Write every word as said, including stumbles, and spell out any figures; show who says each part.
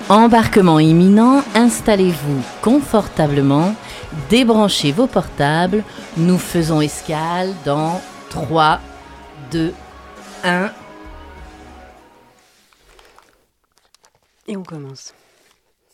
Speaker 1: Embarquement imminent, installez-vous confortablement, débranchez vos portables, nous faisons escale dans trois, deux, un.
Speaker 2: Et on commence.